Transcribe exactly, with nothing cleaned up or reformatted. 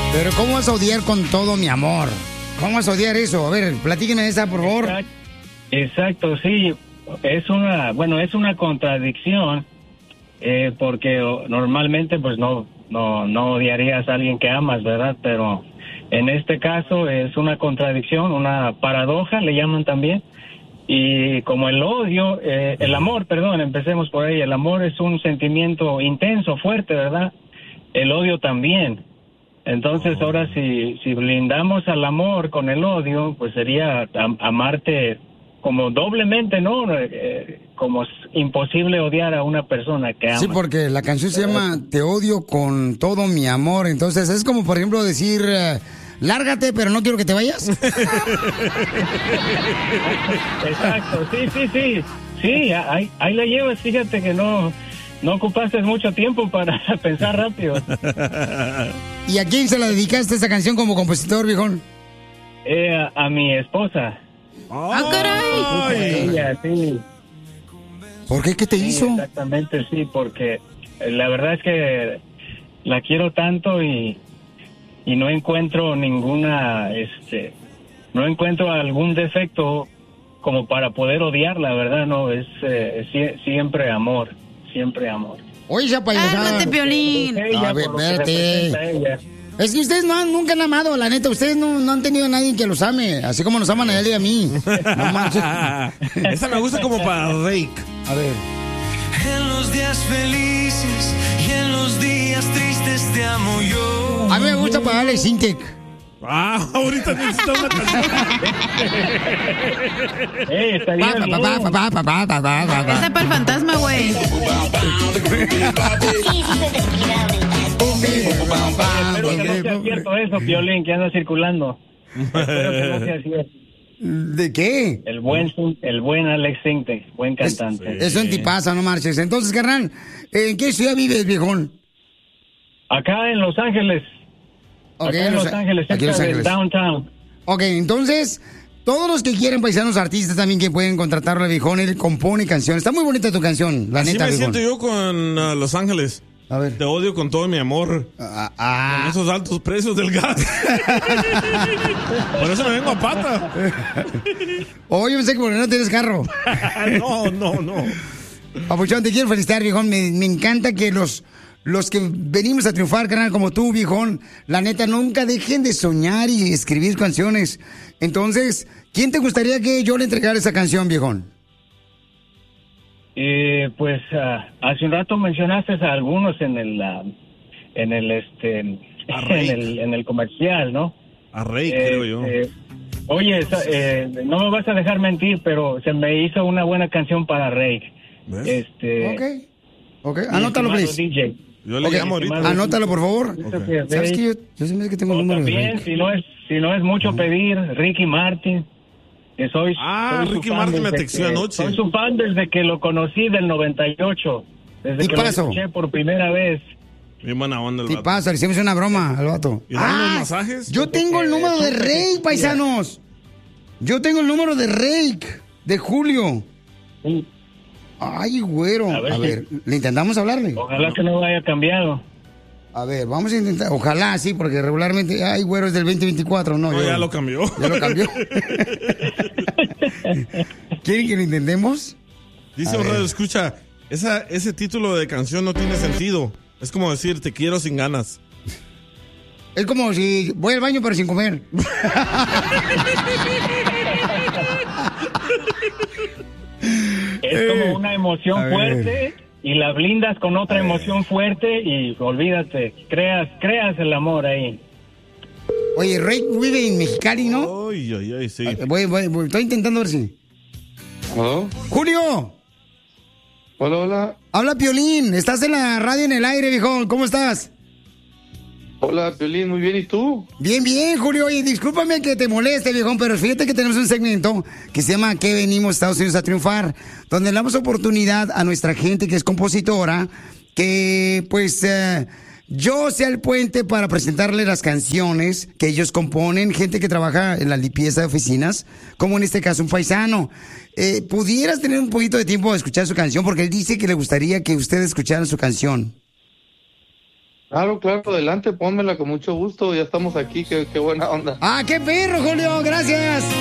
Pero ¿cómo vas a odiar con todo mi amor? ¿Cómo vas a odiar eso? A ver, platíqueme esa, por favor. Exacto, exacto, sí. Es una, bueno, es una contradicción, eh, porque normalmente pues no, no, no odiarías a alguien que amas, ¿verdad? Pero en este caso es una contradicción, una paradoja, le llaman también. Y como el odio, eh, el amor, perdón, empecemos por ahí, el amor es un sentimiento intenso, fuerte, ¿verdad? El odio también. Entonces oh. ahora si, si blindamos al amor con el odio, pues sería am- amarte como doblemente, ¿no? Eh, como es imposible odiar a una persona que ama. Sí, porque la canción se llama Te odio con todo mi amor. Entonces es como, por ejemplo, decir... Uh, lárgate, pero no quiero que te vayas. Exacto, sí, sí, sí. Sí, ahí, ahí la llevas, fíjate que no, no ocupaste mucho tiempo para pensar rápido. ¿Y a quién se la dedicaste esta canción como compositor, viejón? Eh, a, a mi esposa. ¡Ah, caray! Ella, sí. ¿Por qué? ¿Qué te sí, hizo? Exactamente, sí, porque la verdad es que la quiero tanto y... y no encuentro ninguna, este, no encuentro algún defecto como para poder odiarla, ¿verdad? No, es eh, sie- siempre amor, siempre amor. Oye, ya payasada. ¡Cálmate, Piolín! A ver, espérate. Es que ustedes no han, nunca han amado, la neta. Ustedes no, no han tenido a nadie que los ame, así como nos aman a él y a mí. No manches. Esa me gusta como para Rake. A ver. En los días felices y en los días tristes te amo yo. A mí me gusta para darle Sintec. Ah, ahorita necesito una canción. ¡Eh, estaría bien! Ese es para el fantasma, güey. Espero que no sea cierto eso, Piolín, que anda circulando. Espero que no sea cierto. ¿De qué? El buen, el buen Alex Sintek, buen cantante. Es, es un tipazo, no marches. Entonces, carnal, ¿en qué ciudad vives, viejón? Acá en Los Ángeles. Okay, Acá en Los, Los Ángeles, cerca Los Ángeles. del downtown. Ok, entonces, todos los que quieren paisanos artistas también que pueden contratarlo a viejón, él compone canciones. Está muy bonita tu canción, la Así neta, me viejón. siento yo con uh, Los Ángeles. A ver. Te odio con todo mi amor. Ah, ah. Con esos altos precios del gas. Por eso me vengo a pata. Oye, pensé que porque no tienes carro. No, no, no. Papuchón, te quiero felicitar, viejón. Me, me encanta que los, los que venimos a triunfar, carnal, como tú, viejón, la neta, nunca dejen de soñar y escribir canciones. Entonces, ¿quién te gustaría que yo le entregara esa canción, viejón? Eh, pues uh, hace un rato mencionaste a algunos en el uh, en el este en el, en el comercial, ¿no? A Rey, eh, creo yo. Eh, oye, eh, no me vas a dejar mentir, pero se me hizo una buena canción para Rey. ¿Ves? Este. Ok. Ok, anótalo, please. D J. Yo le Okay. llamo ahorita. Anótalo, por favor. Okay. ¿Sabes qué? Yo, yo se me hace que tengo O el número de también, Rick. si no es si no es mucho pedir, Ricky Martin. Que soy, Ah, soy su Ricky fan Martin me desde texteó que- anoche. Soy su fan desde que lo conocí del noventa y ocho. Desde ¿Qué que pasó? lo escuché por primera vez. Bien buena onda el ¿Qué vato. pasa? Le hicimos una broma al vato. ¿Y dan los masajes? Yo tengo el número de Rey, paisanos. Yo tengo el número de Rey, de Julio. Sí. Ay, güero. A ver A si- ver, ¿le intentamos hablarle? Ojalá que no haya cambiado. A ver, vamos a intentar. Ojalá, sí, porque regularmente, ay, güero, es del veinte veinticuatro. No, No, yo- ya lo cambió. Ya lo cambió. ¿Quieren que lo intentemos? Dice A un ver. radio, escucha, esa, ese título de canción no tiene sentido. Es como decir, te quiero sin ganas. Es como si voy al baño pero sin comer. Es como una emoción a ver. fuerte y la blindas con otra emoción fuerte y olvídate, creas, creas el amor ahí. Oye, Rey vive en Mexicali, ¿no? Ay, ay, ay, sí. Voy, voy, voy, estoy intentando ver si. ¿Aló? ¡Julio! Hola, hola. Habla Piolín, estás en la radio en el aire, viejo. ¿Cómo estás? Hola, Piolín, muy bien, ¿y tú? Bien, bien, Julio. Oye, discúlpame que te moleste, viejón, pero fíjate que tenemos un segmento que se llama ¿Qué venimos Estados Unidos a triunfar? Donde le damos oportunidad a nuestra gente que es compositora, que pues eh, yo sea el puente para presentarle las canciones que ellos componen, gente que trabaja en la limpieza de oficinas, como en este caso un paisano. Eh, ¿Pudieras tener un poquito de tiempo de escuchar su canción? Porque él dice que le gustaría que ustedes escucharan su canción. Claro, claro, adelante, pónmela con mucho gusto. Ya estamos aquí, qué, qué buena onda. Ah, qué perro, Julio, gracias.